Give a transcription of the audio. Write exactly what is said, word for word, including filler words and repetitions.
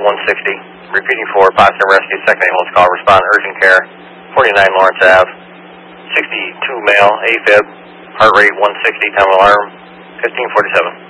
one sixty. Repeating for passenger rescue, second ambulance call, respond urgent care, forty-nine Lawrence Avenue, sixty-two male, AFib, heart rate one sixty, time of alarm, fifteen forty-seven.